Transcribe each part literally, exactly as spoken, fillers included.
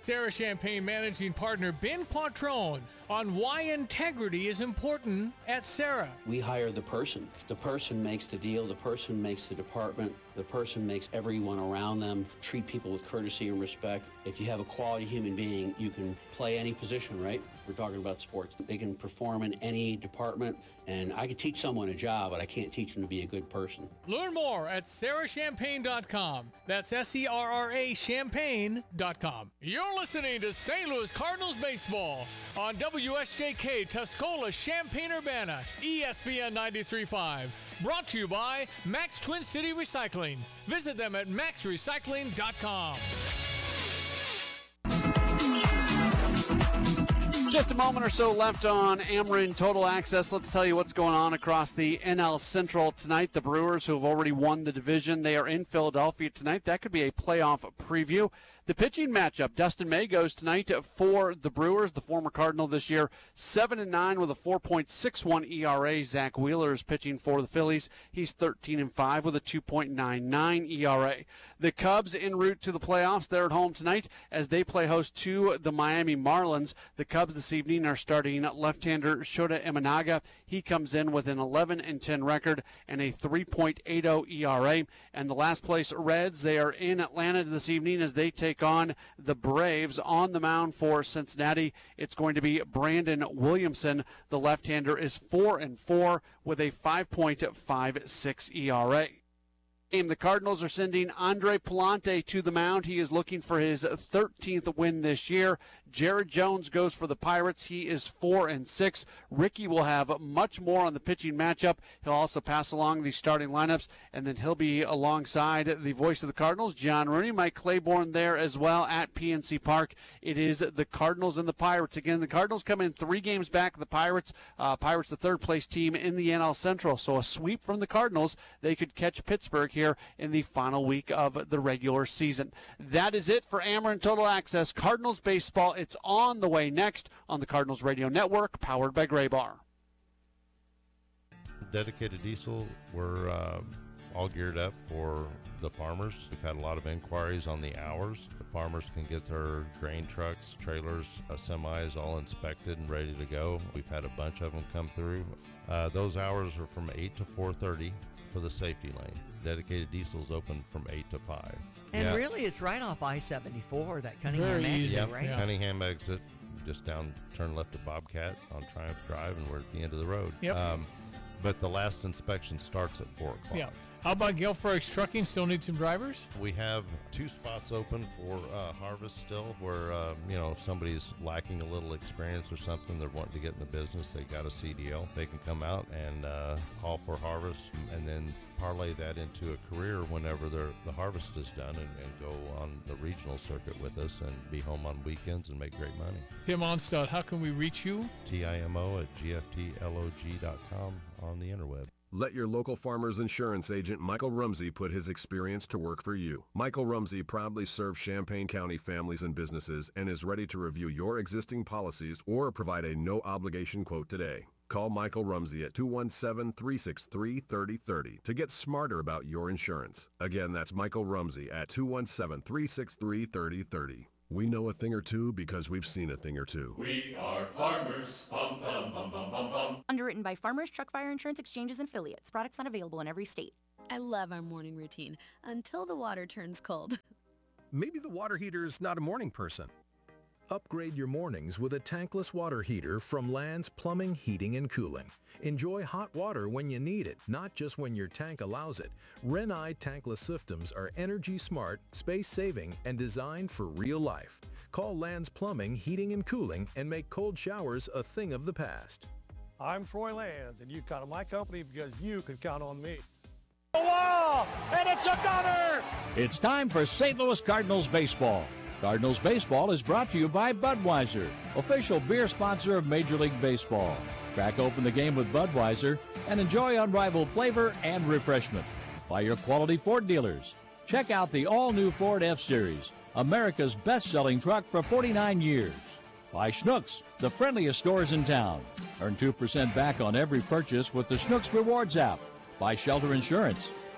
Sarah Champagne Managing Partner Ben Quattrone on why integrity is important at Sarah. We hire the person. The person makes the deal. The person makes the department. The person makes everyone around them treat people with courtesy and respect. If you have a quality human being, you can play any position, right? We're talking about sports. They can perform in any department, and I can teach someone a job, but I can't teach them to be a good person. Learn more at sarah champagne dot com. That's S E R R A champagne dot com. You're listening to Saint Louis Cardinals baseball on W S J K Tuscola, Champaign-Urbana, E S P N ninety-three point five. Brought to you by Max Twin City Recycling. Visit them at max recycling dot com. Just a moment or so left on Ameren Total Access. Let's tell you what's going on across the N L Central tonight. The Brewers, who have already won the division, they are in Philadelphia tonight. That could be a playoff preview. The pitching matchup, Dustin May goes tonight for the Brewers, the former Cardinal this year, seven and nine with a four point six one E R A. Zach Wheeler is pitching for the Phillies. He's thirteen and five with a two point nine nine E R A. The Cubs en route to the playoffs. They're at home tonight as they play host to the Miami Marlins. The Cubs this evening are starting left-hander Shota Imanaga. He comes in with an eleven and ten record and a three point eight oh E R A. And the last place Reds, they are in Atlanta this evening as they take on the Braves. On the mound for Cincinnati, it's going to be Brandon Williamson. The left-hander is four and four with a five point five six E R A. The Cardinals are sending Andre Palante to the mound. He is looking for his thirteenth win this year. Jared Jones goes for the Pirates. He is four and six. Ricky will have much more on the pitching matchup. He'll also pass along the starting lineups, and then he'll be alongside the voice of the Cardinals, John Rooney. Mike Claiborne there as well at P N C Park. It is the Cardinals and the Pirates. Again, the Cardinals come in three games back. The Pirates, uh, Pirates the third-place team in the N L Central. So a sweep from the Cardinals. They could catch Pittsburgh here in the final week of the regular season. That is it for Ameren Total Access. Cardinals baseball, it's on the way next on the Cardinals Radio Network, powered by Graybar. Dedicated Diesel, we're uh, all geared up for the farmers. We've had a lot of inquiries on the hours. The farmers can get their grain trucks, trailers, uh, semis all inspected and ready to go. We've had a bunch of them come through. Uh, those hours are from eight to four thirty for the safety lane. Dedicated Diesel's open from eight to five. And yeah. really, it's right off I seventy-four, that Cunningham Very exit, easy. Yep. right? Yeah. Cunningham exit, just down, turn left to Bobcat on Triumph Drive, and we're at the end of the road. Yep. Um, but the last inspection starts at four o'clock. Yeah. How about Gilfrex Trucking? Still need some drivers? We have two spots open for uh, harvest still where, uh, you know, if somebody's lacking a little experience or something, they're wanting to get in the business, they got a C D L. They can come out and uh, haul for harvest and then parlay that into a career whenever the harvest is done and, and go on the regional circuit with us and be home on weekends and make great money. Tim Onstad, how can we reach you? T I M O at G F T L O G dot com on the interweb. Let your local Farmers Insurance agent Michael Rumsey put his experience to work for you. Michael Rumsey proudly serves Champaign County families and businesses and is ready to review your existing policies or provide a no-obligation quote today. Call Michael Rumsey at two one seven, three six three, three oh three oh to get smarter about your insurance. Again, that's Michael Rumsey at two one seven, three six three, three oh three oh. We know a thing or two because we've seen a thing or two. We are farmers. Bum, bum, bum, bum, bum, bum. Underwritten by Farmers Truck Fire Insurance Exchanges and Affiliates. Products not available in every state. I love our morning routine until the water turns cold. Maybe the water heater is not a morning person. Upgrade your mornings with a tankless water heater from Land's Plumbing, Heating, and Cooling. Enjoy hot water when you need it, not just when your tank allows it. Renai tankless systems are energy smart, space-saving, and designed for real life. Call Land's Plumbing, Heating, and Cooling and make cold showers a thing of the past. I'm Troy Lands, and you count on my company because you can count on me. Oh, wow! And it's a gunner! It's time for Saint Louis Cardinals baseball. Cardinals baseball is brought to you by Budweiser, official beer sponsor of Major League Baseball. Crack open the game with Budweiser and enjoy unrivaled flavor and refreshment. By your quality Ford dealers. Check out the all-new Ford F-Series, America's best-selling truck for forty-nine years. By Schnucks, the friendliest stores in town. Earn two percent back on every purchase with the Schnucks Rewards app. By Shelter Insurance.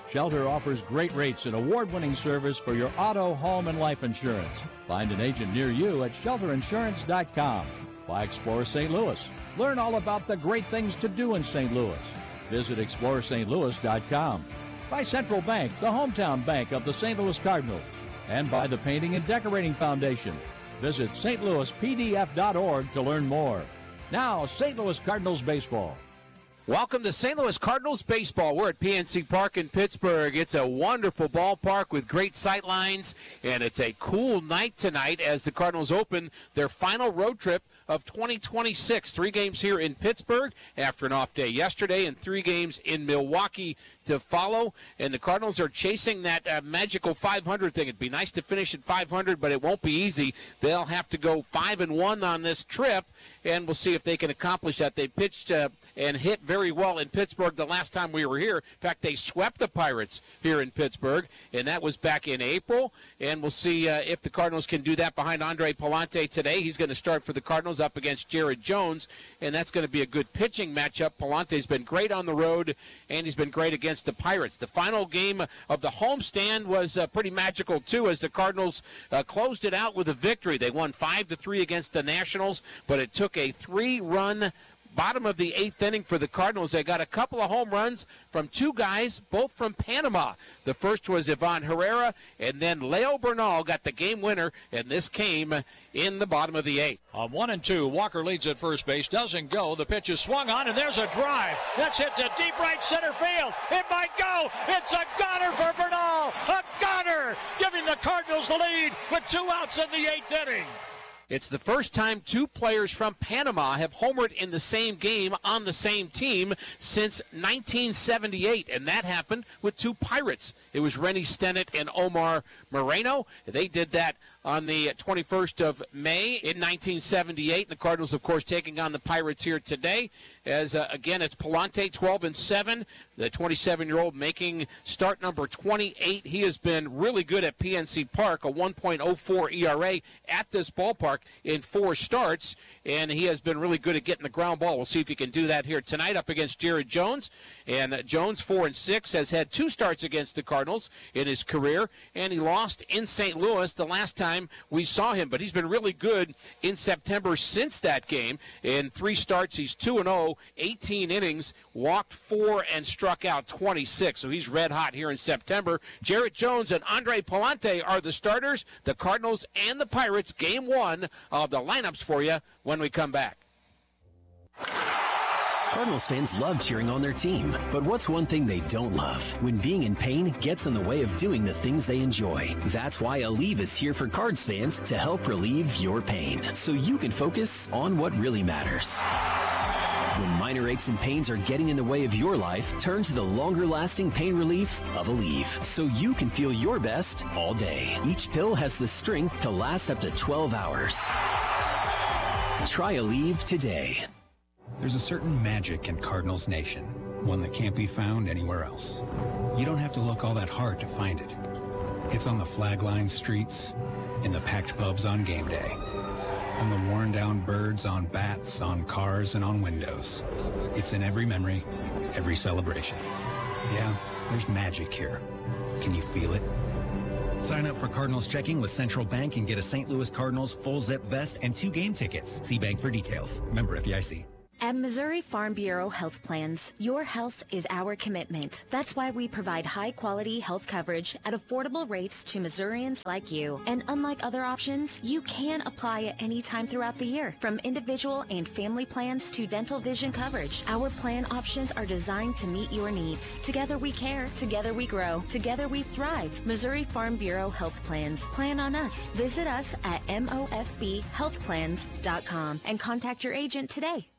Shelter offers great rates and award-winning service for your auto, home, and life insurance. Find an agent near you at shelter insurance dot com. By Explore Saint Louis. Learn all about the great things to do in Saint Louis. Visit explore st louis dot com. By Central Bank, the hometown bank of the Saint Louis Cardinals. And by the Painting and Decorating Foundation. Visit s t louis p d f dot org to learn more. Now, Saint Louis Cardinals baseball. Welcome to Saint Louis Cardinals baseball. We're at P N C Park in Pittsburgh. It's a wonderful ballpark with great sight lines, and it's a cool night tonight as the Cardinals open their final road trip of twenty twenty-six. Three games here in Pittsburgh after an off day yesterday, and three games in Milwaukee to follow. And the Cardinals are chasing that uh, magical five hundred thing. It'd be nice to finish at five hundred, but it won't be easy. They'll have to go five and one on this trip, and we'll see if they can accomplish that. They pitched uh, and hit very well in Pittsburgh the last time we were here. In fact, they swept the Pirates here in Pittsburgh, and that was back in April. And we'll see uh, if the Cardinals can do that behind Andre Palante today. He's going to start for the Cardinals up against Jared Jones, and that's going to be a good pitching matchup. Palante's been great on the road, and he's been great against the Pirates. The final game of the homestand was uh, pretty magical, too, as the Cardinals uh, closed it out with a victory. They won five to three against the Nationals, but it took a three-run bottom of the eighth inning for the Cardinals. They got a couple of home runs from two guys, both from Panama. The first was Ivan Herrera, and then Leo Bernal got the game winner, and this came in the bottom of the eighth. On one and two, Walker leads at first base, doesn't go. The pitch is swung on, and there's a drive. That's hit to deep right center field. It might go. It's a goner for Bernal. A goner, giving the Cardinals the lead with two outs in the eighth inning. It's the first time two players from Panama have homered in the same game on the same team since nineteen seventy-eight, and that happened with two Pirates. It was Rennie Stennett and Omar Moreno. They did that on the twenty-first of May in nineteen seventy-eight. And the Cardinals, of course, taking on the Pirates here today. As, uh, again, it's Palante, twelve and seven, the twenty-seven-year-old making start number twenty-eight. He has been really good at P N C Park, a one point oh four E R A at this ballpark in four starts, and he has been really good at getting the ground ball. We'll see if he can do that here tonight up against Jared Jones. And uh, Jones, four and six, has had two starts against the Cardinals in his career, and he lost in Saint Louis the last time we saw him. But he's been really good in September since that game. In three starts, he's two and oh, eighteen innings, walked four, and struck out twenty-six. So he's red hot here in September. Jared Jones and Andre Palante are the starters. The Cardinals and the Pirates, game one of the lineups for you when we come back. Cardinals fans love cheering on their team, but what's one thing they don't love? When being in pain gets in the way of doing the things they enjoy. That's why Aleve is here for Cards fans to help relieve your pain, so you can focus on what really matters. When minor aches and pains are getting in the way of your life, turn to the longer-lasting pain relief of Aleve, so you can feel your best all day. Each pill has the strength to last up to twelve hours. Try Aleve today. There's a certain magic in Cardinals Nation, one that can't be found anywhere else. You don't have to look all that hard to find it. It's on the flag-lined streets, in the packed pubs on game day, on the worn-down birds on bats, on cars, and on windows. It's in every memory, every celebration. Yeah, there's magic here. Can you feel it? Sign up for Cardinals checking with Central Bank and get a Saint Louis Cardinals full zip vest and two game tickets. See bank for details. Member F D I C. At Missouri Farm Bureau Health Plans, your health is our commitment. That's why we provide high-quality health coverage at affordable rates to Missourians like you. And unlike other options, you can apply at any time throughout the year. From individual and family plans to dental vision coverage, our plan options are designed to meet your needs. Together we care. Together we grow. Together we thrive. Missouri Farm Bureau Health Plans. Plan on us. Visit us at M O F B health plans dot com and contact your agent today.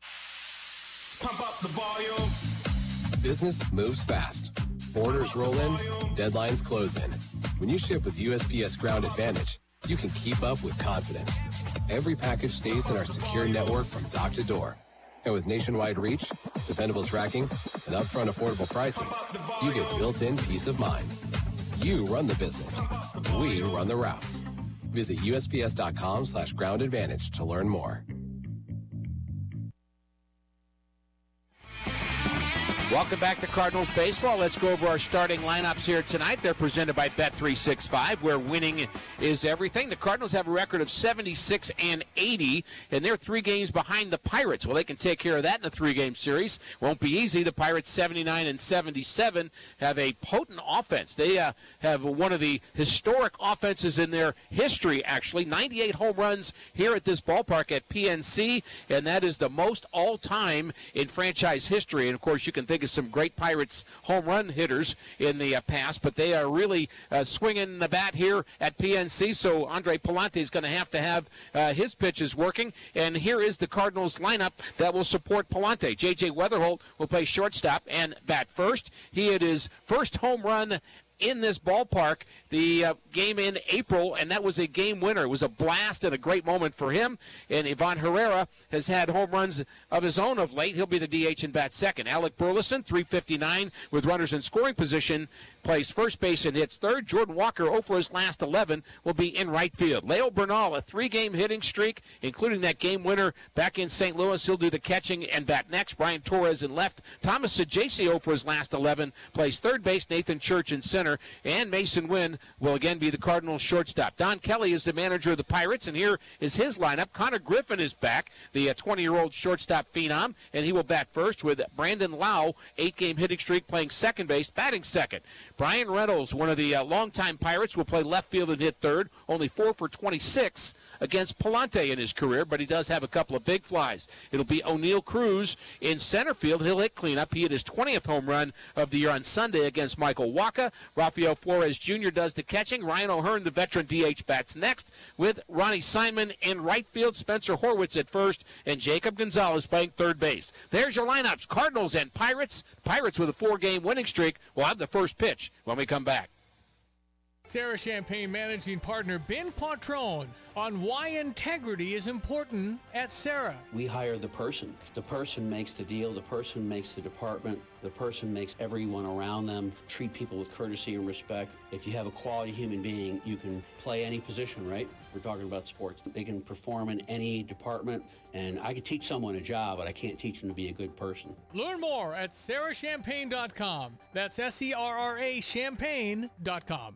Pump up the volume. Business moves fast. Orders roll in, deadlines close in. When you ship with U S P S Ground Advantage, you can keep up with confidence. Every package stays in our secure network from dock to door. And with nationwide reach, dependable tracking, and upfront affordable pricing, you get built-in peace of mind. You run the business. We run the routes. Visit U S P S dot com slash ground advantage to learn more. Welcome back to Cardinals Baseball. Let's go over our starting lineups here tonight. They're presented by Bet three sixty-five, where winning is everything. The Cardinals have a record of seventy-six and eighty, and they're three games behind the Pirates. Well, they can take care of that in a three-game series. Won't be easy. The Pirates, seventy-nine and seventy-seven, have a potent offense. They uh, have one of the historic offenses in their history, actually. ninety-eight home runs here at this ballpark at P N C, and that is the most all-time in franchise history. And, of course, you can think of some great Pirates home run hitters in the uh, past, but they are really uh, swinging the bat here at P N C, so Andre Pallante is going to have to have uh, his pitches working. And here is the Cardinals lineup that will support Pallante. J J Weatherholt will play shortstop and bat first. He had his first home run in this ballpark, the uh, game in April, and that was a game winner. It was a blast and a great moment for him. And Ivan Herrera has had home runs of his own of late. He'll be the D H and bat second. Alec Burleson, three fifty-nine with runners in scoring position, plays first base and hits third. Jordan Walker, oh for his last eleven, will be in right field. Leo Bernal, a three-game hitting streak, including that game winner back in Saint Louis. He'll do the catching and bat next. Brian Torres in left. Thomas Saggese, oh for his last eleven, plays third base. Nathan Church in center. And Mason Wynn will again be the Cardinals shortstop. Don Kelly is the manager of the Pirates, and here is his lineup. Connor Griffin is back, the twenty-year-old shortstop phenom, and he will bat first with Brandon Lau, eight-game hitting streak, playing second base, batting second. Brian Reynolds, one of the uh, longtime Pirates, will play left field and hit third. Only four for twenty-six against Pallante in his career, but he does have a couple of big flies. It'll be O'Neill Cruz in center field. He'll hit cleanup. He hit his twentieth home run of the year on Sunday against Michael Wacha. Rafael Flores Junior does the catching. Ryan O'Hearn, the veteran D H, bats next with Ronnie Simon in right field, Spencer Horwitz at first, and Jacob Gonzalez playing third base. There's your lineups, Cardinals and Pirates. Pirates with a four-game winning streak will have the first pitch when we come back. Sarah Champagne managing partner Ben Quattrone on why integrity is important at Sarah. We hire the person. The person makes the deal. The person makes the department. The person makes everyone around them treat people with courtesy and respect. If you have a quality human being, you can play any position, right? We're talking about sports. They can perform in any department, and I could teach someone a job, but I can't teach them to be a good person. Learn more at sarah champagne dot com. That's S E R R A champagne dot com.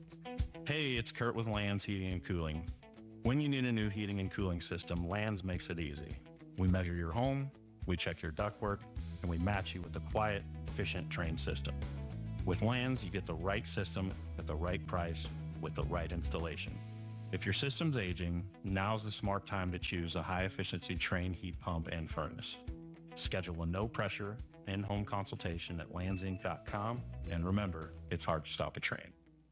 Hey, it's Kurt with Lands Heating and Cooling. When you need a new heating and cooling system, Lands makes it easy. We measure your home, we check your ductwork, and we match you with a quiet, efficient, trained system. With Lands, you get the right system at the right price with the right installation. If your system's aging, now's the smart time to choose a high-efficiency trained heat pump and furnace. Schedule a no-pressure, in-home consultation at lands inc dot com, and remember, it's hard to stop a train.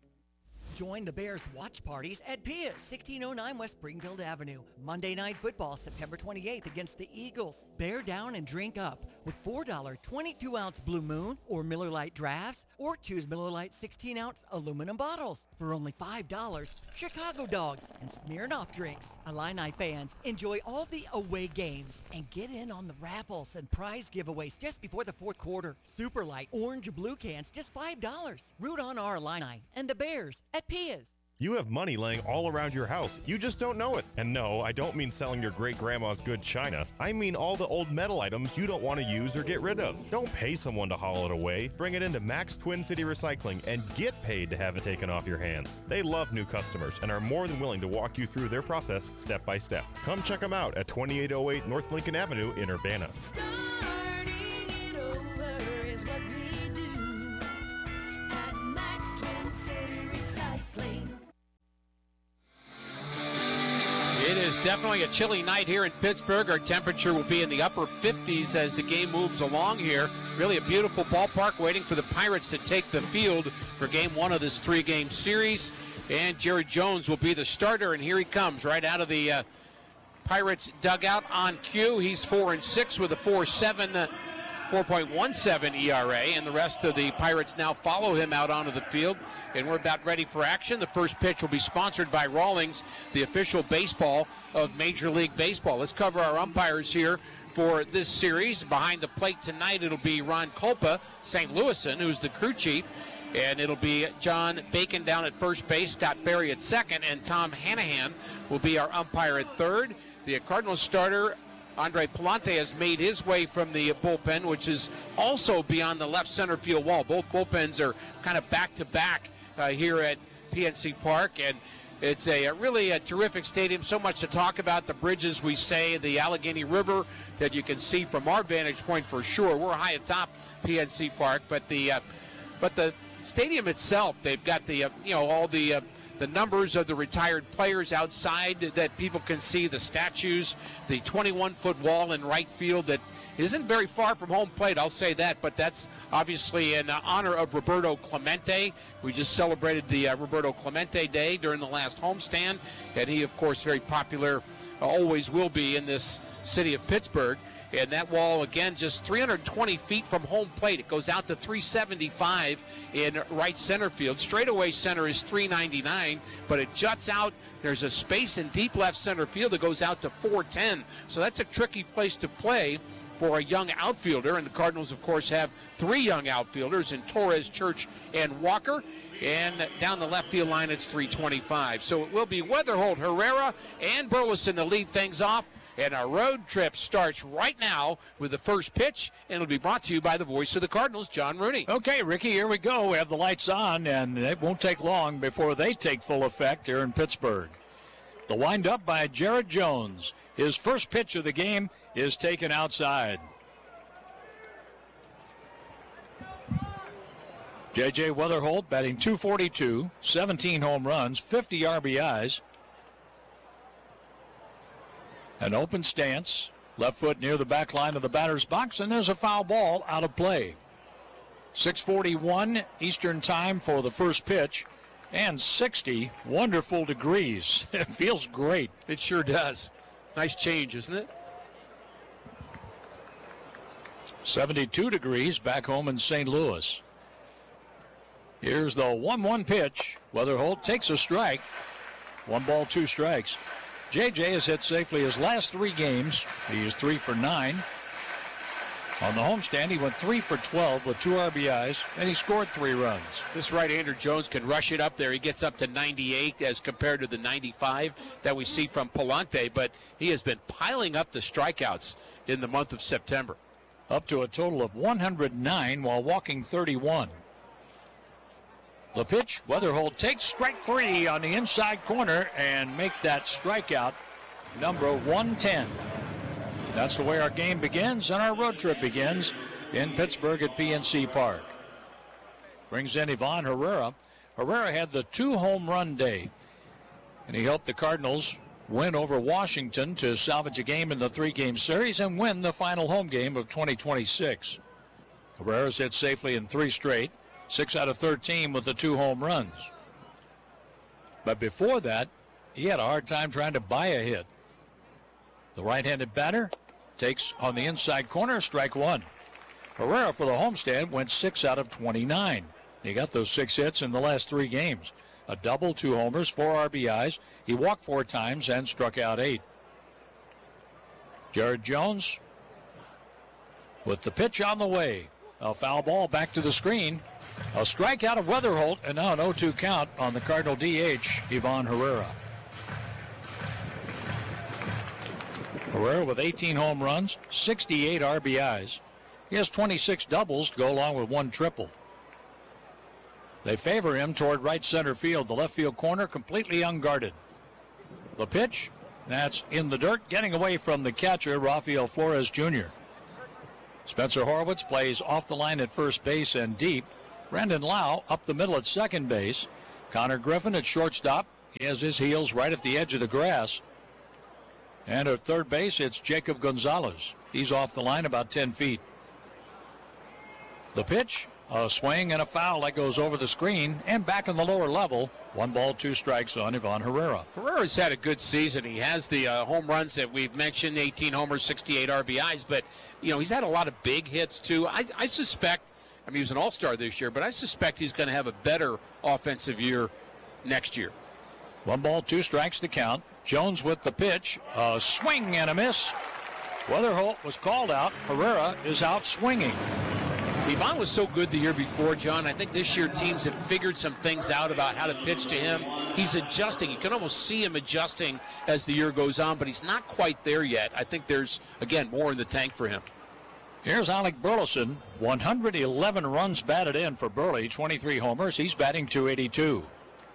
Join the Bears watch parties at Pia's, sixteen oh nine West Springfield Avenue. Monday Night Football, September twenty-eighth against the Eagles. Bear down and drink up with four dollar twenty-two ounce Blue Moon or Miller Lite drafts, or choose Miller Lite sixteen ounce aluminum bottles. For only five dollars, Chicago Dogs and Smirnoff drinks. Illini fans, enjoy all the away games and get in on the raffles and prize giveaways just before the fourth quarter. Super Light orange or blue cans, just five dollars. Root on our Illini and the Bears at Pia's. You have money laying all around your house. You just don't know it. And no, I don't mean selling your great-grandma's good china. I mean all the old metal items you don't want to use or get rid of. Don't pay someone to haul it away. Bring it into Max Twin City Recycling and get paid to have it taken off your hands. They love new customers and are more than willing to walk you through their process step by step. Come check them out at twenty-eight oh eight North Lincoln Avenue in Urbana. It is definitely a chilly night here in Pittsburgh. Our temperature will be in the upper fifties as the game moves along here. Really a beautiful ballpark waiting for the Pirates to take the field for game one of this three-game series. And Jerry Jones will be the starter, and here he comes right out of the uh, Pirates dugout on cue. He's four and six with a four point one seven E R A, and the rest of the Pirates now follow him out onto the field. And we're about ready for action. The first pitch will be sponsored by Rawlings, the official baseball of Major League Baseball. Let's cover our umpires here for this series. Behind the plate tonight, it'll be Ron Culpa, Saint Louisan, who's the crew chief. And it'll be John Bacon down at first base, Scott Berry at second, and Tom Hanahan will be our umpire at third. The Cardinals starter Andre Palante has made his way from the bullpen, which is also beyond the left center field wall. Both bullpens are kind of back-to-back uh, here at P N C Park, and it's a, a really a terrific stadium. So much to talk about. The bridges, we say, the Allegheny River that you can see from our vantage point for sure. We're high atop P N C Park, but the uh, but the stadium itself, they've got the uh, you know all the uh, the numbers of the retired players outside that people can see, the statues, the twenty-one foot wall in right field that isn't very far from home plate, I'll say that, but that's obviously in honor of Roberto Clemente. We just celebrated the uh, Roberto Clemente Day during the last homestand, and he, of course, very popular, uh, always will be in this city of Pittsburgh. And that wall, again, just three hundred twenty feet from home plate. It goes out to three seventy-five in right center field. Straightaway center is three ninety-nine, but it juts out. There's a space in deep left center field that goes out to four ten. So that's a tricky place to play for a young outfielder. And the Cardinals, of course, have three young outfielders in Torres, Church, and Walker. And down the left field line, it's three twenty-five. So it will be Weatherholt, Herrera, and Burleson to lead things off. And our road trip starts right now with the first pitch, and it'll be brought to you by the voice of the Cardinals, John Rooney. Okay, Ricky, here we go. We have the lights on, and it won't take long before they take full effect here in Pittsburgh. The windup by Jared Jones. His first pitch of the game is taken outside. J J. Weatherholt batting two forty-two, seventeen home runs, fifty R B Is. An open stance, left foot near the back line of the batter's box, and there's a foul ball out of play. six forty-one Eastern time for the first pitch, and sixty wonderful degrees. It feels great. It sure does. Nice change, isn't it? seventy-two degrees back home in Saint Louis. Here's the one one pitch. Weatherholt takes a strike. One ball, two strikes. J J has hit safely his last three games. He is three for nine. On the homestand, he went three for twelve with two R B Is, and he scored three runs. This right-hander Jones can rush it up there. He gets up to ninety-eight as compared to the ninety-five that we see from Palante, but he has been piling up the strikeouts in the month of September. Up to a total of one hundred nine while walking thirty-one. The pitch, Weatherholt takes strike three on the inside corner and make that strikeout number one ten. That's the way our game begins and our road trip begins in Pittsburgh at P N C Park. Brings in Ivan Herrera. Herrera had the two home run day, and he helped the Cardinals win over Washington to salvage a game in the three-game series and win the final home game of twenty twenty-six. Herrera's hit safely in three straight. Six out of thirteen with the two home runs. But before that, he had a hard time trying to buy a hit. The right-handed batter takes on the inside corner, strike one. Herrera for the homestand went six out of twenty-nine. He got those six hits in the last three games. A double, two homers, four R B Is. He walked four times and struck out eight. Jared Jones with the pitch on the way. A foul ball back to the screen. A strikeout of Weatherholt, and now an oh two count on the Cardinal D H, Ivan Herrera. Herrera with eighteen home runs, sixty-eight R B Is. He has twenty-six doubles to go along with one triple. They favor him toward right center field. The left field corner completely unguarded. The pitch, that's in the dirt, getting away from the catcher, Rafael Flores Junior Spencer Horwitz plays off the line at first base and deep. Brandon Lau up the middle at second base. Connor Griffin at shortstop. He has his heels right at the edge of the grass. And at third base, it's Jacob Gonzalez. He's off the line about ten feet. The pitch, a swing and a foul that goes over the screen and back in the lower level. One ball, two strikes on Ivan Herrera. Herrera's had a good season. He has the uh, home runs that we've mentioned, eighteen homers, sixty-eight R B Is, but, you know, he's had a lot of big hits, too. I, I suspect, I mean, he was an all-star this year, but I suspect he's going to have a better offensive year next year. One ball, two strikes to count. Jones with the pitch, a swing and a miss. Weatherholt was called out. Herrera is out swinging. Ivan was so good the year before, John. I think this year teams have figured some things out about how to pitch to him. He's adjusting. You can almost see him adjusting as the year goes on, but he's not quite there yet. I think there's, again, more in the tank for him. Here's Alec Burleson. one hundred eleven runs batted in for Burley, twenty-three homers. He's batting two eighty-two.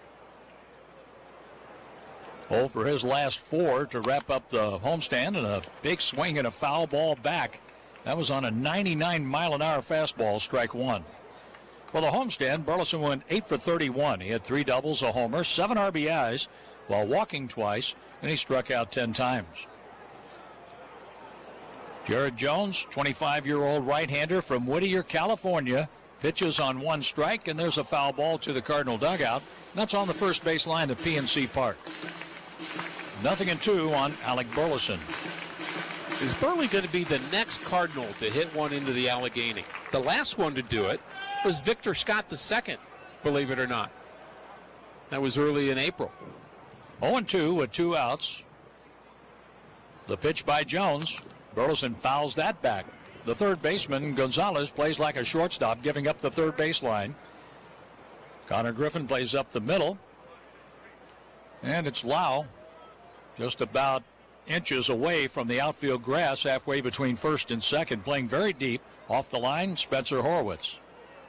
Oh for his last four to wrap up the homestand, and a big swing and a foul ball back. That was on a ninety-nine mile an hour fastball, strike one. For the homestand, Burleson went eight for thirty-one. He had three doubles, a homer, seven R B Is while walking twice, and he struck out ten times. Jared Jones, twenty-five-year-old right-hander from Whittier, California, pitches on one strike, and there's a foul ball to the Cardinal dugout. That's on the first base line of P N C Park. Nothing in two on Alec Burleson. Is Burley going to be the next Cardinal to hit one into the Allegheny? The last one to do it was Victor Scott the second, believe it or not. That was early in April. oh and two with two outs. The pitch by Jones. Burleson fouls that back. The third baseman, Gonzalez, plays like a shortstop, giving up the third baseline. Connor Griffin plays up the middle. And it's Lau, just about inches away from the outfield grass, halfway between first and second, playing very deep. Off the line, Spencer Horwitz.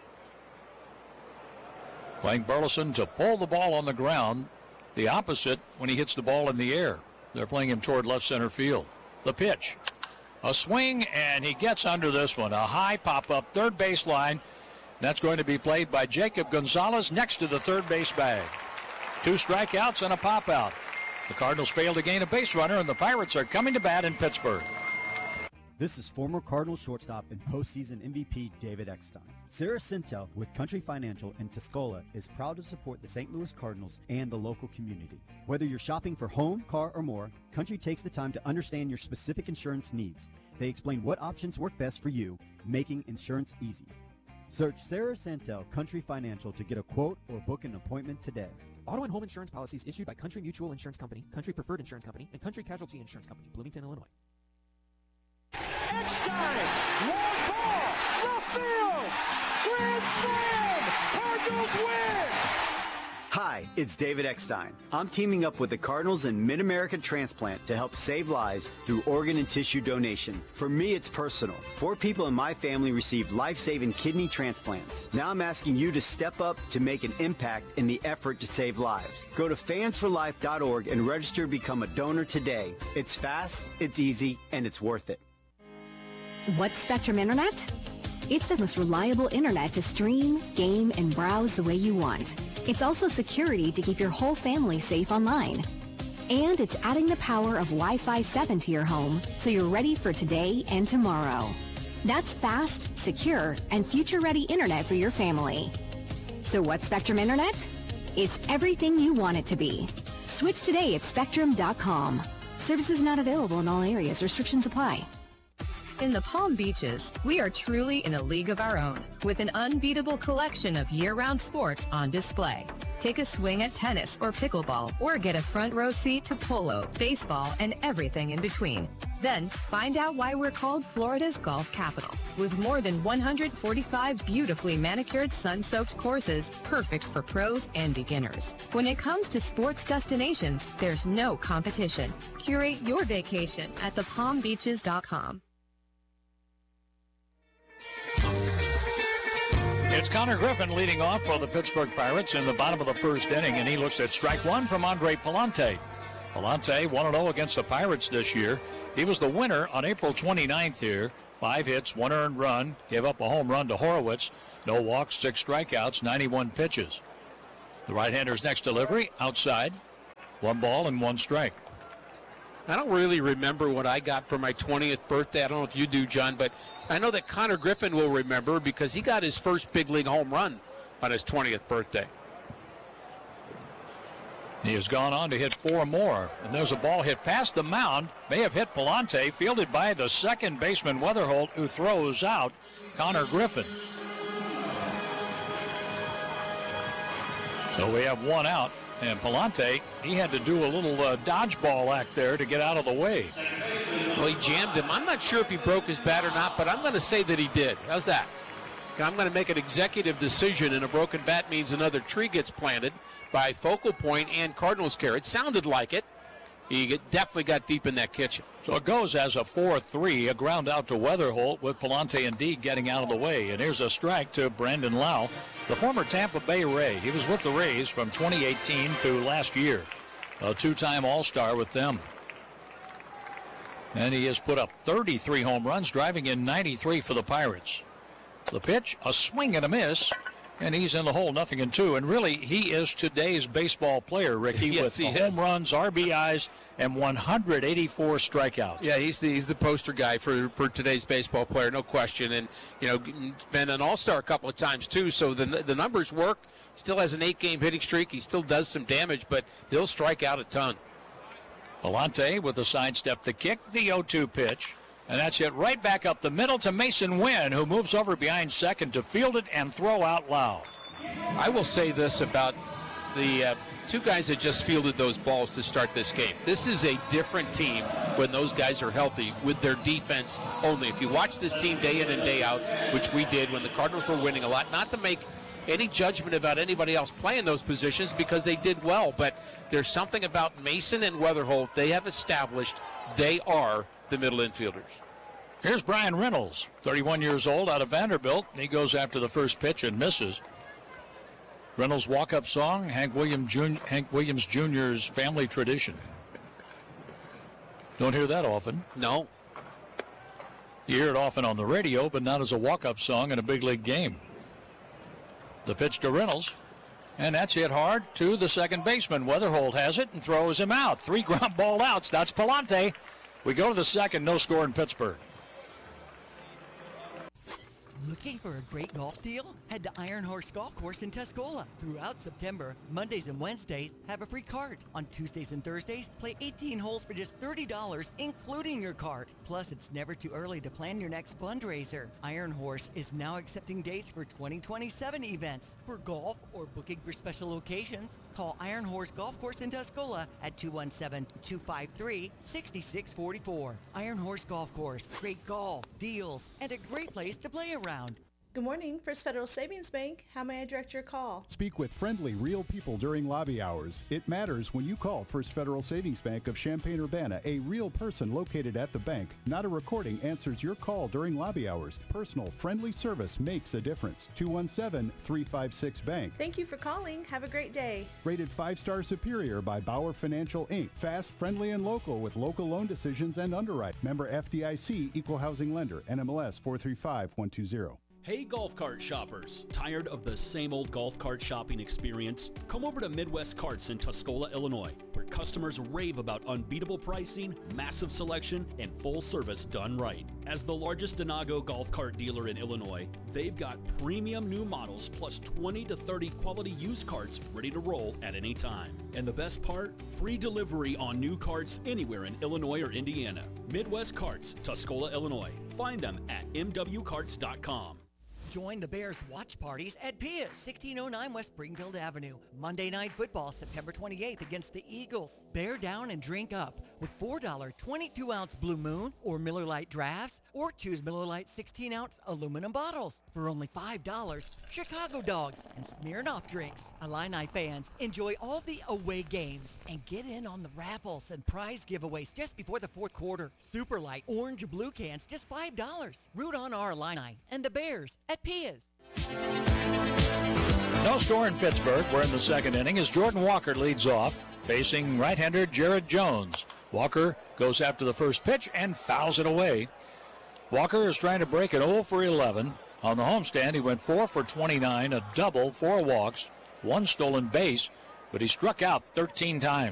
Playing Burleson to pull the ball on the ground, the opposite when he hits the ball in the air. They're playing him toward left center field. The pitch. A swing, and he gets under this one. A high pop-up third base line. That's going to be played by Jacob Gonzalez next to the third base bag. Two strikeouts and a pop-out. The Cardinals fail to gain a base runner, and the Pirates are coming to bat in Pittsburgh. This is former Cardinals shortstop and postseason M V P David Eckstein. Sarah Cintel with Country Financial in Tuscola is proud to support the Saint Louis Cardinals and the local community. Whether you're shopping for home, car, or more, Country takes the time to understand your specific insurance needs. They explain what options work best for you, making insurance easy. Search Sarah Cintel Country Financial to get a quote or book an appointment today. Auto and home insurance policies issued by Country Mutual Insurance Company, Country Preferred Insurance Company, and Country Casualty Insurance Company, Bloomington, Illinois. Eckstein, long ball, left field, grand slam, Cardinals win! Hi, it's David Eckstein. I'm teaming up with the Cardinals and Mid-America Transplant to help save lives through organ and tissue donation. For me, it's personal. Four people in my family received life-saving kidney transplants. Now I'm asking you to step up to make an impact in the effort to save lives. Go to fans for life dot org and register to become a donor today. It's fast, it's easy, and it's worth it. What's Spectrum Internet? It's the most reliable internet to stream, game, and browse the way you want. It's also security to keep your whole family safe online. And it's adding the power of Wi-Fi seven to your home so you're ready for today and tomorrow. That's fast, secure, and future-ready internet for your family. So what's Spectrum Internet? It's everything you want it to be. Switch today at spectrum dot com. Services not available in all areas. Restrictions apply. In the Palm Beaches, we are truly in a league of our own, with an unbeatable collection of year-round sports on display. Take a swing at tennis or pickleball, or get a front row seat to polo, baseball, and everything in between. Then, find out why we're called Florida's golf capital, with more than one hundred forty-five beautifully manicured sun-soaked courses, perfect for pros and beginners. When it comes to sports destinations, there's no competition. Curate your vacation at the palm beaches dot com. It's Connor Griffin leading off for the Pittsburgh Pirates in the bottom of the first inning, and he looks at strike one from Andre Palante. Palante one and oh against the Pirates this year. He was the winner on April twenty-ninth here. Five hits, one earned run, gave up a home run to Horowitz. No walks, six strikeouts, ninety-one pitches. The right-hander's next delivery, outside. One ball and one strike. I don't really remember what I got for my twentieth birthday. I don't know if you do, John, but I know that Connor Griffin will remember because he got his first big league home run on his twentieth birthday. He has gone on to hit four more, and there's a ball hit past the mound. May have hit Palante, fielded by the second baseman Weatherholt, who throws out Connor Griffin. So we have one out, and Palante, he had to do a little uh, dodgeball act there to get out of the way. Well, he jammed him. I'm not sure if he broke his bat or not, but I'm going to say that he did. How's that? I'm going to make an executive decision, and a broken bat means another tree gets planted by Focal Point and Cardinals care. It sounded like it. He get, definitely got deep in that kitchen. So it goes as a four three, a ground out to Weatherholt with Palante and Deeg getting out of the way. And here's a strike to Brandon Lau, the former Tampa Bay Ray. He was with the Rays from twenty eighteen to last year, a two-time All-Star with them. And he has put up thirty-three home runs, driving in ninety-three for the Pirates. The pitch, a swing and a miss, and he's in the hole, nothing in two. And really, he is today's baseball player, Ricky, yes, with he home is. runs, R B Is, and one hundred eighty-four strikeouts. Yeah, he's the he's the poster guy for, for today's baseball player, no question. And, you know, been an all-star a couple of times, too, so the the numbers work. Still has an eight-game hitting streak. He still does some damage, but he'll strike out a ton. Palante with the sidestep, the kick, the oh two pitch. And that's it right back up the middle to Mason Wynn, who moves over behind second to field it and throw out loud. I will say this about the uh, two guys that just fielded those balls to start this game. This is a different team when those guys are healthy with their defense only. If you watch this team day in and day out, which we did when the Cardinals were winning a lot, not to make any judgment about anybody else playing those positions because they did well, but there's something about Mason and Weatherholt they have established they are the middle infielders. Here's Brian Reynolds, thirty-one years old, out of Vanderbilt. He goes after the first pitch and misses. Reynolds' walk-up song, Hank Williams, Junior, Hank Williams Junior's family tradition. Don't hear that often. No. You hear it often on the radio, but not as a walk-up song in a big league game. The pitch to Reynolds, and that's hit hard to the second baseman. Weatherholt has it and throws him out. Three ground ball outs. That's Palante. We go to the second, no score in Pittsburgh. Looking for a great golf deal? Head to Iron Horse Golf Course in Tuscola. Throughout September, Mondays and Wednesdays, have a free cart. On Tuesdays and Thursdays, play eighteen holes for just thirty dollars, including your cart. Plus, it's never too early to plan your next fundraiser. Iron Horse is now accepting dates for twenty twenty-seven events. For golf or booking for special occasions, call Iron Horse Golf Course in Tuscola at two one seven, two five three, six six four four. Iron Horse Golf Course. Great golf, deals, and a great place to play around. Good morning, First Federal Savings Bank. How may I direct your call? Speak with friendly, real people during lobby hours. It matters when you call First Federal Savings Bank of Champaign-Urbana. A real person located at the bank. Not a recording answers your call during lobby hours. Personal, friendly service makes a difference. two one seven, three five six, bank. Thank you for calling. Have a great day. Rated five-star superior by Bauer Financial, Incorporated. Fast, friendly, and local with local loan decisions and underwrite. Member F D I C, Equal Housing Lender, N M L S four three five one two zero. Hey golf cart shoppers, tired of the same old golf cart shopping experience? Come over to Midwest Carts in Tuscola, Illinois, where customers rave about unbeatable pricing, massive selection, and full service done right. As the largest Denago golf cart dealer in Illinois, they've got premium new models plus twenty to thirty quality used carts ready to roll at any time. And the best part? Free delivery on new carts anywhere in Illinois or Indiana. Midwest Carts, Tuscola, Illinois. Find them at m w carts dot com. Join the Bears watch parties at P I A, sixteen oh nine West Springfield Avenue. Monday Night Football, September twenty-eighth against the Eagles. Bear down and drink up with four dollar twenty-two ounce Blue Moon or Miller Lite drafts, or choose Miller Lite sixteen ounce aluminum bottles. For only five dollars, Chicago Dogs and Smirnoff drinks. Illini fans, enjoy all the away games and get in on the raffles and prize giveaways just before the fourth quarter. Super Light orange or blue cans, just five dollars. Root on our Illini and the Bears at P I A's. No score in Pittsburgh. We're in the second inning as Jordan Walker leads off, facing right-hander Jared Jones. Walker goes after the first pitch and fouls it away. Walker is trying to break it oh for eleven. On the homestand, he went four for twenty-nine, a double, four walks, one stolen base, but he struck out thirteen times.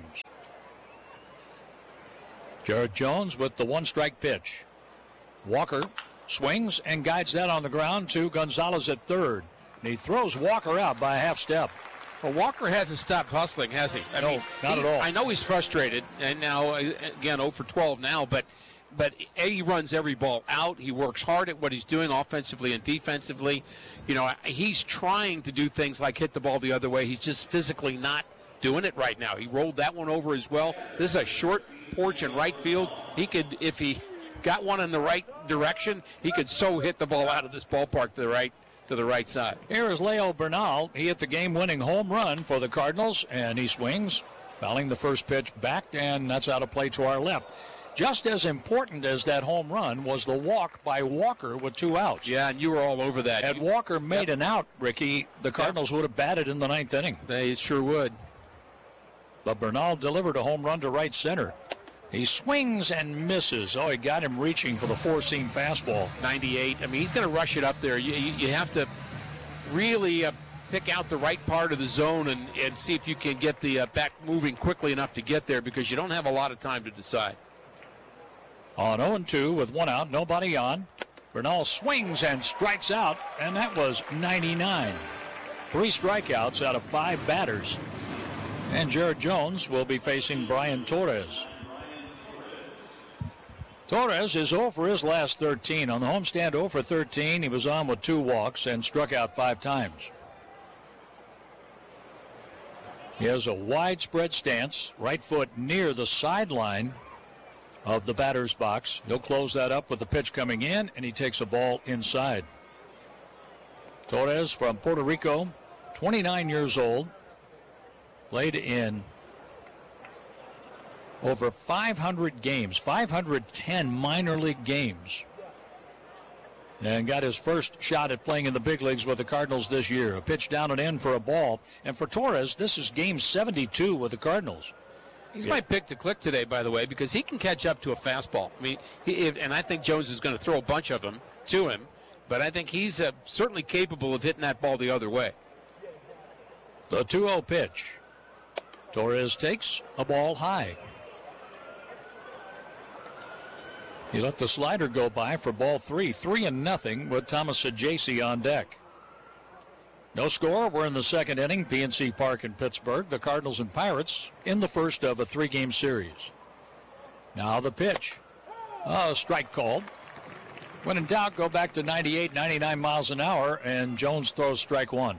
Jared Jones with the one-strike pitch. Walker swings and guides that on the ground to Gonzalez at third. And he throws Walker out by a half step. Well, Walker hasn't stopped hustling, has he? I no, mean, not he, at all. I know he's frustrated, and now, again, oh for twelve now, but but A, he runs every ball out. He works hard at what he's doing offensively and defensively. You know, he's trying to do things like hit the ball the other way. He's just physically not doing it right now. He rolled that one over as well. This is a short porch in right field. He could, if he got one in the right direction, he could so hit the ball out of this ballpark to the right to the right side. Here is Leo Bernal. He hit the game-winning home run for the Cardinals, and he swings, fouling the first pitch back, and that's out of play to our left. Just as important as that home run was the walk by Walker with two outs. Yeah, and you were all over that. Had Walker made yep. an out, Ricky, the Cardinals yep. would have batted in the ninth inning. They sure would. But Bernal delivered a home run to right center. He swings and misses. Oh, he got him reaching for the four-seam fastball. ninety-eight. I mean, he's going to rush it up there. You, you, you have to really uh, pick out the right part of the zone and, and see if you can get the uh, back moving quickly enough to get there, because you don't have a lot of time to decide. On oh and two with one out, nobody on. Bernal swings and strikes out, and that was ninety-nine. Three strikeouts out of five batters. And Jared Jones will be facing Brian Torres. Torres is oh for his last thirteen. On the homestand, oh for thirteen. He was on with two walks and struck out five times. He has a widespread stance, right foot near the sideline of the batter's box. He'll close that up with the pitch coming in, and he takes a ball inside. Torres from Puerto Rico, twenty-nine years old, played in over five hundred games, five hundred ten minor league games, and got his first shot at playing in the big leagues with the Cardinals this year. A pitch down and in for a ball. And for Torres, this is game seventy-two with the Cardinals. He's yeah. my pick to click today, by the way, because he can catch up to a fastball. I mean, he, and I think Jones is going to throw a bunch of them to him, but I think he's uh, certainly capable of hitting that ball the other way. The two oh pitch. Torres takes a ball high. He let the slider go by for ball three. Three and nothing with Thomas Saggese on deck. No score. We're in the second inning. P N C Park in Pittsburgh. The Cardinals and Pirates in the first of a three-game series. Now the pitch. Oh, strike called. When in doubt, go back to ninety-eight, ninety-nine miles an hour, and Jones throws strike one.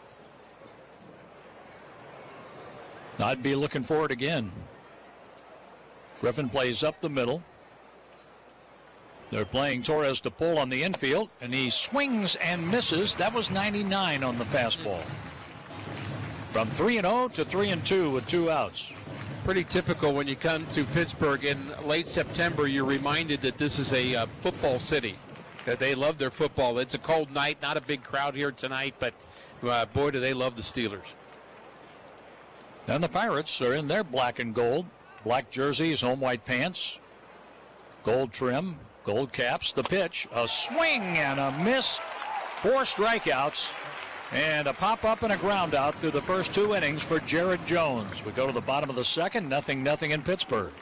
I'd be looking for it again. Griffin plays up the middle. They're playing Torres to pull on the infield, and he swings and misses. That was ninety-nine on the fastball. From three and oh to three and two with two outs. Pretty typical when you come to Pittsburgh in late September. You're reminded that this is a uh, football city, that they love their football. It's a cold night, not a big crowd here tonight, but uh, boy, do they love the Steelers. And the Pirates are in their black and gold. Black jerseys, home white pants, gold trim, gold caps. The pitch, a swing and a miss. Four strikeouts and a pop-up and a ground out through the first two innings for Jared Jones. We go to the bottom of the second, nothing, nothing in Pittsburgh.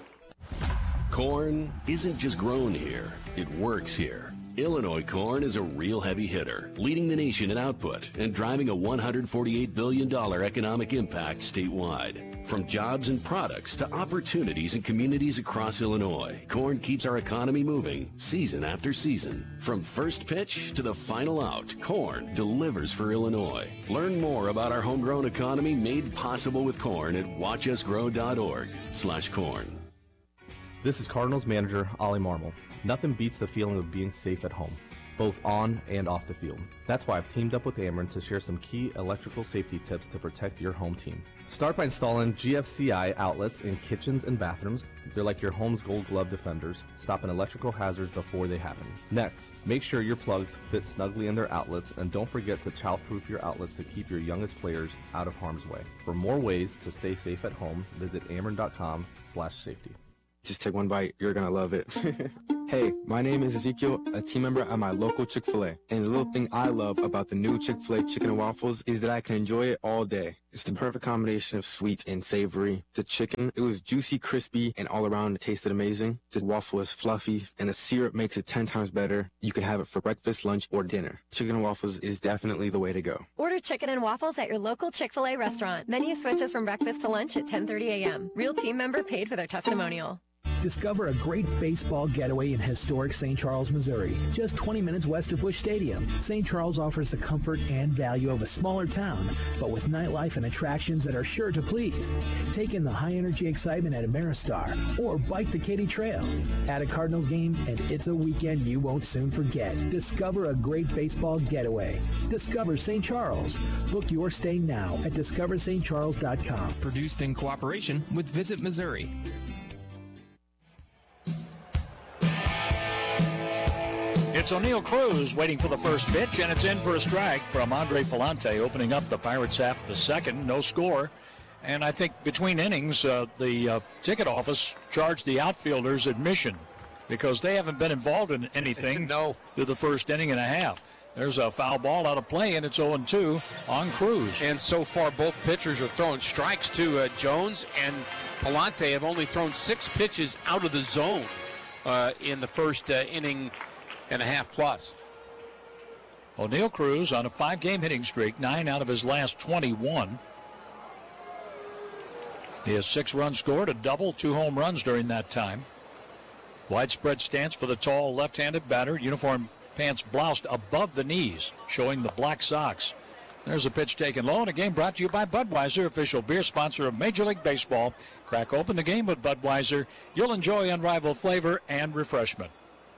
Corn isn't just grown here, it works here. Illinois corn is a real heavy hitter, leading the nation in output and driving a one hundred forty-eight billion dollars economic impact statewide. From jobs and products to opportunities in communities across Illinois, corn keeps our economy moving season after season. From first pitch to the final out, corn delivers for Illinois. Learn more about our homegrown economy made possible with corn at watch us grow dot org slash corn. This is Cardinals manager Ollie Marmol. Nothing beats the feeling of being safe at home, both on and off the field. That's why I've teamed up with Ameren to share some key electrical safety tips to protect your home team. Start by installing G F C I outlets in kitchens and bathrooms. They're like your home's gold glove defenders, stopping electrical hazards before they happen. Next, make sure your plugs fit snugly in their outlets, and don't forget to child-proof your outlets to keep your youngest players out of harm's way. For more ways to stay safe at home, visit ameren dot com slash safety. Just take one bite. You're going to love it. Hey, my name is Ezekiel, a team member at my local Chick-fil-A. And the little thing I love about the new Chick-fil-A chicken and waffles is that I can enjoy it all day. It's the perfect combination of sweet and savory. The chicken, it was juicy, crispy, and all around it tasted amazing. The waffle is fluffy, and the syrup makes it ten times better. You can have it for breakfast, lunch, or dinner. Chicken and waffles is definitely the way to go. Order chicken and waffles at your local Chick-fil-A restaurant. Menu switches from breakfast to lunch at ten thirty a.m. Real team member paid for their testimonial. Discover a great baseball getaway in historic Saint Charles, Missouri, just twenty minutes west of Busch Stadium. Saint Charles offers the comfort and value of a smaller town, but with nightlife and attractions that are sure to please. Take in the high-energy excitement at Ameristar or bike the Katy Trail. At a Cardinals game, and it's a weekend you won't soon forget. Discover a great baseball getaway. Discover Saint Charles. Book your stay now at discover st charles dot com. Produced in cooperation with Visit Missouri. It's O'Neill Cruz waiting for the first pitch, and it's in for a strike from Andre Palante, opening up the Pirates half of the second. No score. And I think between innings, uh, the uh, ticket office charged the outfielders admission because they haven't been involved in anything no. through the first inning and a half. There's a foul ball out of play, and it's oh and two on Cruz. And so far, both pitchers are throwing strikes to uh, Jones and Palante have only thrown six pitches out of the zone uh, in the first uh, inning and a half plus. O'Neill Cruz on a five-game hitting streak, nine out of his last twenty-one. He has six runs scored, a double, two home runs during that time. Widespread stance for the tall left-handed batter. Uniform pants bloused above the knees, showing the black socks. There's a pitch taken low, and a game brought to you by Budweiser, official beer sponsor of Major League Baseball. Crack open the game with Budweiser. You'll enjoy unrivaled flavor and refreshment.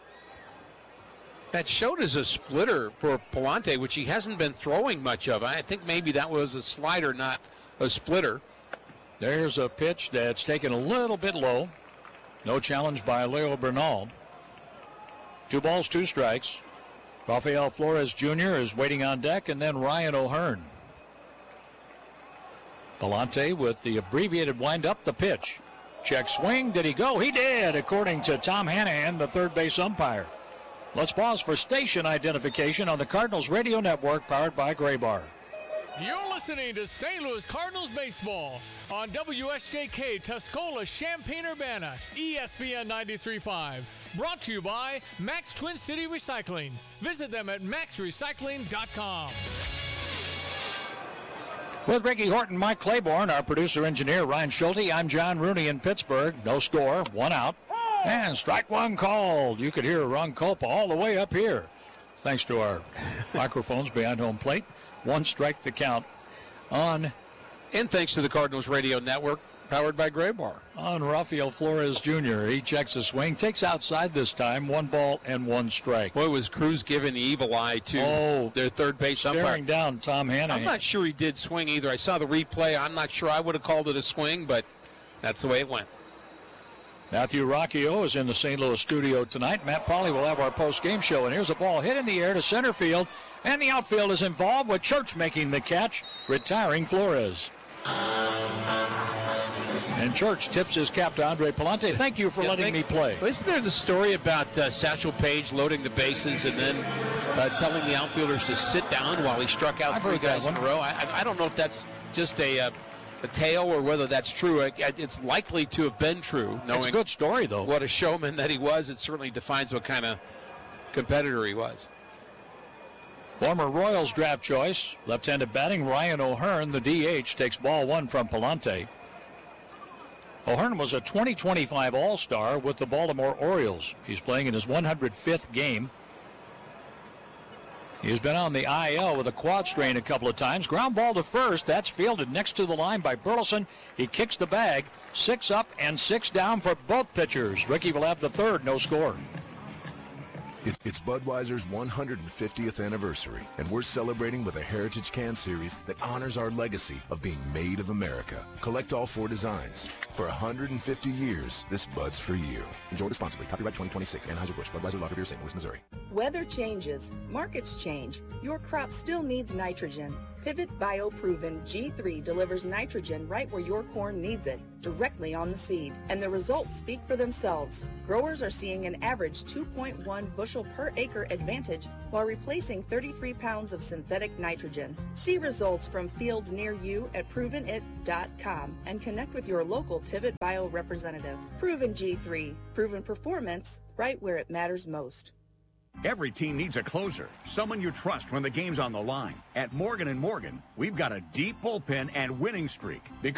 That showed as a splitter for Palante, which he hasn't been throwing much of. I think maybe that was a slider, not a splitter. There's a pitch that's taken a little bit low. No challenge by Leo Bernal. Two balls, two strikes. Rafael Flores Junior is waiting on deck, and then Ryan O'Hearn. Palante with the abbreviated wind-up, the pitch. Check swing. Did he go? He did, according to Tom Hanahan, the third base umpire. Let's pause for station identification on the Cardinals Radio Network, powered by Graybar. You're listening to Saint Louis Cardinals baseball on W S J K Tuscola Champaign-Urbana, E S P N ninety-three point five. Brought to you by Max Twin City Recycling. Visit them at max recycling dot com. With Ricky Horton, Mike Claiborne, our producer-engineer Ryan Schulte, I'm John Rooney in Pittsburgh. No score, one out. And strike one called. You could hear Ron Culpa all the way up here, thanks to our microphones behind home plate. One strike to count on. And thanks to the Cardinals Radio Network, powered by Graybar. On Rafael Flores Junior He checks a swing, takes outside this time, one ball and one strike. Boy, was Cruz giving the evil eye to oh, their third base umpire. Staring down Tom Hanahan. I'm not sure he did swing either. I saw the replay. I'm not sure I would have called it a swing, but that's the way it went. Matthew Rocchio is in the Saint Louis studio tonight. Matt Pauley will have our post-game show. And here's a ball hit in the air to center field. And the outfield is involved with Church making the catch, retiring Flores. And Church tips his cap to Andre Palante. Thank you for yeah, letting thank, me play. Isn't there the story about uh, Satchel Paige loading the bases and then uh, telling the outfielders to sit down while he struck out I've three guys in a row? I, I don't know if that's just a... Uh, a tale or whether that's true. It's likely to have been true. It's a good story, though. What a showman that he was. It certainly defines what kind of competitor he was. Former Royals draft choice, left-handed batting, Ryan O'Hearn, the D H, takes ball one from Palante. O'Hearn was a twenty twenty-five All-Star with the Baltimore Orioles. He's playing in his one hundred fifth game. He's been on the I L with a quad strain a couple of times. Ground ball to first. That's fielded next to the line by Burleson. He kicks the bag. Six up and six down for both pitchers. Ricky will have the third. No score. It's Budweiser's one hundred fiftieth anniversary, and we're celebrating with a Heritage Can Series that honors our legacy of being made of America. Collect all four designs. For one hundred fifty years, this Bud's for you. Enjoy responsibly. Copyright twenty twenty-six. Anheuser-Busch. Budweiser Lager Beer, Saint Louis, Missouri. Weather changes. Markets change. Your crop still needs nitrogen. Pivot BioProven G three delivers nitrogen right where your corn needs it, directly on the seed. And the results speak for themselves. Growers are seeing an average two point one bushel per acre advantage while replacing thirty-three pounds of synthetic nitrogen. See results from fields near you at proven it dot com and connect with your local Pivot Bio representative. Proven G three, proven performance right where it matters most. Every team needs a closer, someone you trust when the game's on the line. At Morgan and Morgan, we've got a deep bullpen and winning streak because